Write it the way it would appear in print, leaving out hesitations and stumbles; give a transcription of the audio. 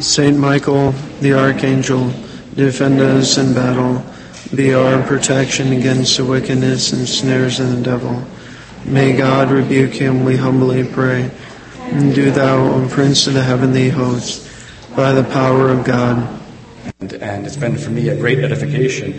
Saint Michael, the Archangel, defend us in battle. Be our protection against the wickedness and snares of the devil. May God rebuke him, we humbly pray. And do thou, O Prince of the heavenly host, by the power of God. And it's been for me a great edification